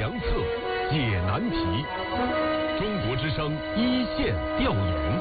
良策，解难题。中国之声一线调研。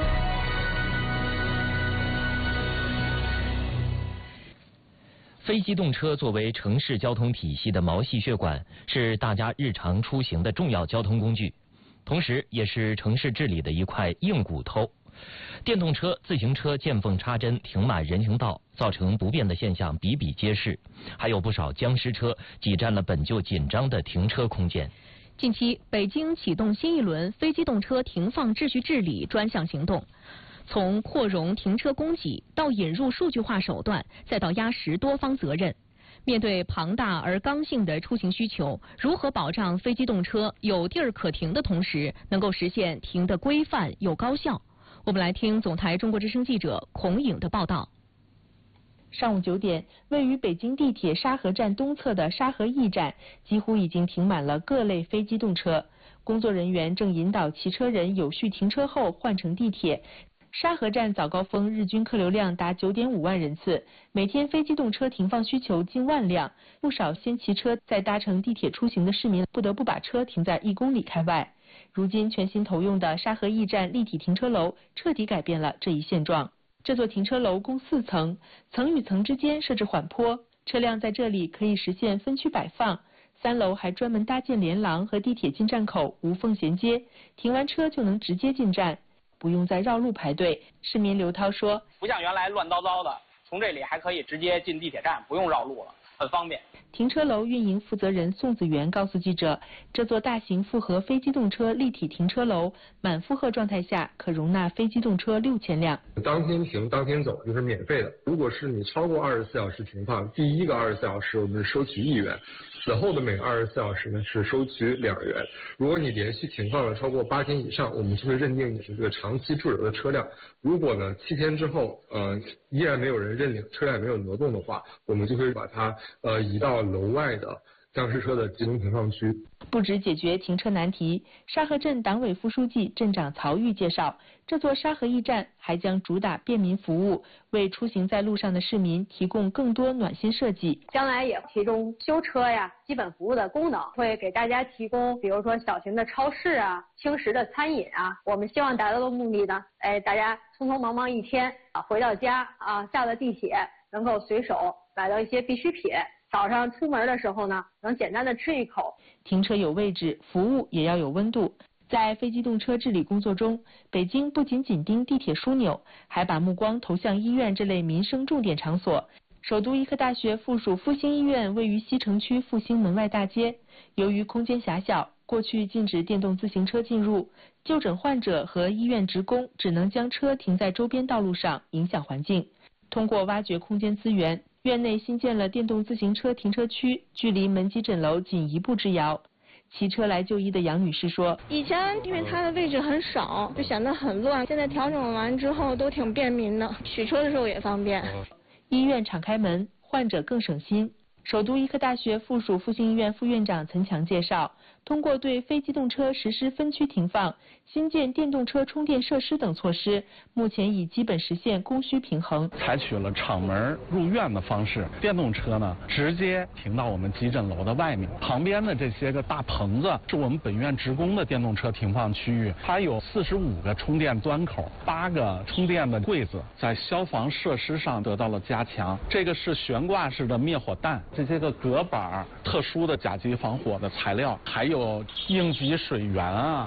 非机动车作为城市交通体系的毛细血管，是大家日常出行的重要交通工具，同时也是城市治理的一块硬骨头。电动车、自行车见缝插针停满人行道，造成不便的现象比比皆是，还有不少僵尸车挤占了本就紧张的停车空间。 近期，北京启动新一轮非机动车停放秩序治理专项行动，从扩容停车供给到引入数据化手段，再到压实多方责任。面对庞大而刚性的出行需求，如何保障非机动车有地儿可停的同时，能够实现停得规范又高效？我们来听总台中国之声记者孔颖的报道。 上午9点，位于北京地铁沙河站东侧的沙河驿站几乎已经停满了各类非机动车，工作人员正引导骑车人有序停车后换乘地铁。沙河站早高峰日均客流量达9.5万人次，每天非机动车停放需求近万辆，不少先骑车再搭乘地铁出行的市民不得不把车停在1公里开外。如今全新投用的沙河驿站立体停车楼彻底改变了这一现状。这座停车楼共4层，层与层之间设置缓坡，车辆在这里可以实现分区摆放。3楼还专门搭建连廊和地铁进站口无缝衔接，停完车就能直接进站，不用再绕路排队。市民刘涛说：“ 不像原来乱糟糟的，从这里还可以直接进地铁站，不用绕路了，很方便。” 停车楼运营负责人宋子元告诉记者，这座大型复合非机动车立体停车楼满负荷状态下可容纳非机动车6000辆。 当天停当天走就是免费的，如果是你超过24小时停放，第一个24小时我们收取1元，此后的每24小时呢是收取2元。如果你连续停放了超过8天以上，我们就会认定你是这个长期驻留的车辆。如果呢7天之后依然没有人认领，车辆没有挪动的话，我们就会把它移到楼外的僵尸车的集中停放区。 不止解决停车难题，沙河镇党委副书记、镇长曹玉介绍，这座沙河驿站还将主打便民服务，为出行在路上的市民提供更多暖心设计。 将来也提供修车呀、基本服务的功能，会给大家提供，比如说小型的超市啊、轻食的餐饮啊。我们希望达到的目的呢，大家匆匆忙忙一天回到家下了地铁能够随手买到一些必需品。早上出门的时候呢，能简单的吃一口。 停车有位置，服务也要有温度。在非机动车治理工作中，北京不仅紧盯地铁枢纽，还把目光投向医院这类民生重点场所。首都医科大学附属复兴医院位于西城区复兴门外大街，由于空间狭小，过去禁止电动自行车进入，就诊患者和医院职工只能将车停在周边道路上，影响环境。通过挖掘空间资源，院内新建了电动自行车停车区，距离门急诊楼仅1步之遥。骑车来就医的杨女士说：“ 以前因为它的位置很少，就显得很乱，现在调整完之后都挺便民的，取车的时候也方便。 医院敞开门，患者更省心。”首都医科大学附属复兴医院副院长岑强介绍，通过对非机动车实施分区停放、新建电动车充电设施等措施，目前已基本实现供需平衡。 采取了敞门入院的方式，电动车呢直接停到我们急诊楼的外面，旁边的这些个大棚子是我们本院职工的电动车停放区域，它有45个充电端口，8个充电的柜子，在消防设施上得到了加强。这个是悬挂式的灭火弹。这些个隔板、特殊的甲级防火的材料，还有应急水源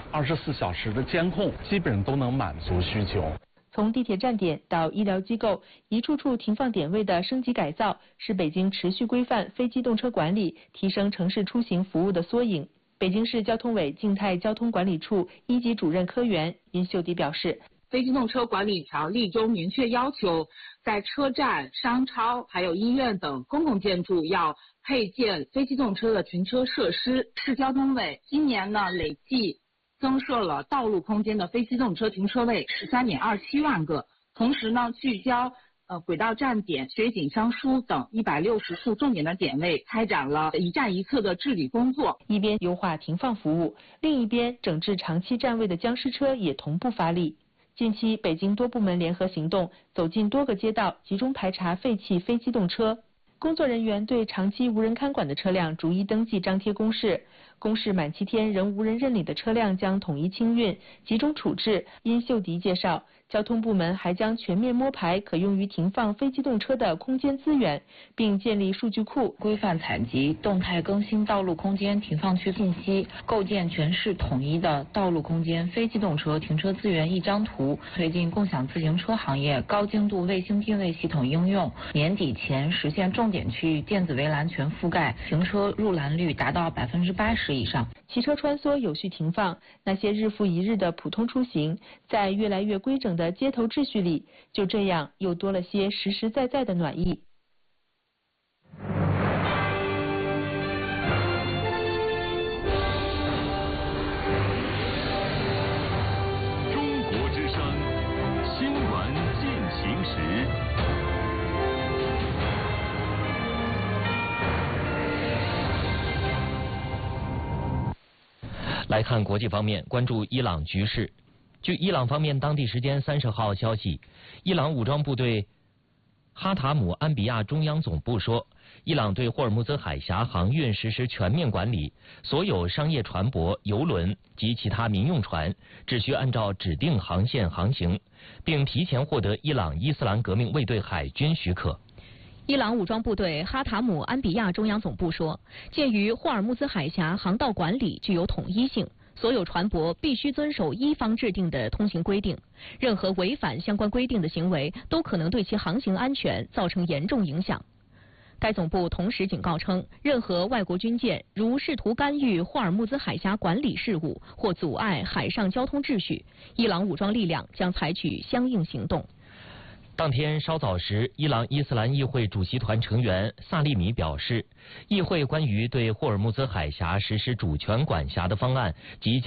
24小时的监控，基本上都能满足需求。 从地铁站点到医疗机构，一处处停放点位的升级改造，是北京持续规范非机动车管理、提升城市出行服务的缩影。北京市交通委静态交通管理处1级主任科员殷秀迪表示， 非机动车管理条例中明确要求，在车站、商超还有医院等公共建筑要配建非机动车的停车设施。市交通委今年呢累计增设了道路空间的非机动车停车位13.27万个，同时呢聚焦轨道站点、水井商书等160处重点的点位，开展了一站一侧的治理工作。 一边优化停放服务，另一边整治长期占位的僵尸车也同步发力。近期，北京多部门联合行动，走进多个街道，集中排查废弃非机动车。工作人员对长期无人看管的车辆逐一登记张贴公示。 公示满7天仍无人认领的车辆将统一清运、集中处置。殷秀迪介绍，交通部门还将全面摸排可用于停放非机动车的空间资源，并建立数据库， 规范采集、动态更新道路空间停放区信息，构建全市统一的道路空间非机动车停车资源一张图，推进共享自行车行业高精度卫星定位系统应用，年底前实现重点区域电子围栏全覆盖，停车入栏率达到80%以上。 骑车穿梭有序停放，那些日复一日的普通出行，在越来越规整的街头秩序里，就这样又多了些实实在在的暖意。 中国之声新闻进行时。 来看国际方面，关注伊朗局势。据伊朗方面当地时间30号消息，伊朗武装部队哈塔姆安比亚中央总部说，伊朗对霍尔木兹海峡航运实施全面管理，所有商业船舶、油轮及其他民用船只需按照指定航线航行，并提前获得伊朗伊斯兰革命卫队海军许可。 伊朗武装部队哈塔姆安比亚中央总部说，鉴于霍尔木兹海峡航道管理具有统一性，所有船舶必须遵守伊方制定的通行规定，任何违反相关规定的行为都可能对其航行安全造成严重影响。该总部同时警告称，任何外国军舰如试图干预霍尔木兹海峡管理事务或阻碍海上交通秩序，伊朗武装力量将采取相应行动。 当天稍早时，伊朗伊斯兰议会主席团成员萨利米表示，议会关于对霍尔木兹海峡实施主权管辖的方案即将